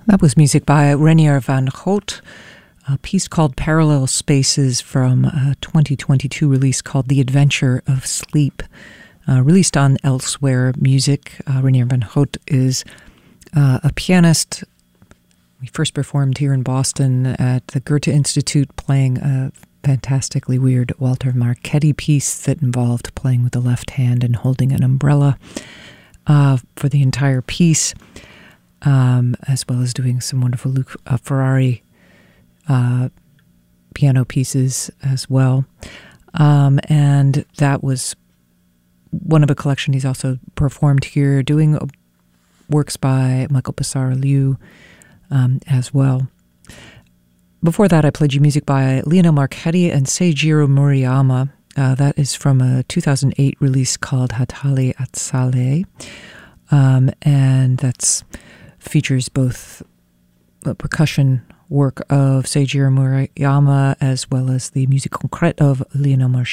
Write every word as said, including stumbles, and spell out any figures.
That was music by Reinier van Gogh, a piece called Parallel Spaces from a twenty twenty-two release called The Adventure of Sleep, uh, released on Elsewhere Music. Uh, Reinier van Gogh is uh, a pianist. We first performed here in Boston at the Goethe Institute playing a fantastically weird Walter Marchetti piece that involved playing with the left hand and holding an umbrella uh, for the entire piece. Um, as well as doing some wonderful Luke uh, Ferrari uh, piano pieces as well. Um, and that was one of a collection. He's also performed here, doing works by Michael Pissarro-Liu um, as well. Before that, I played you music by Lionel Marchetti and Seijiro Murayama. Uh, that is from a two thousand eight release called Hatali Atsale. Um, and that's features both the percussion work of Seijiro Murayama as well as the musique concrète of Lionel Marchetti.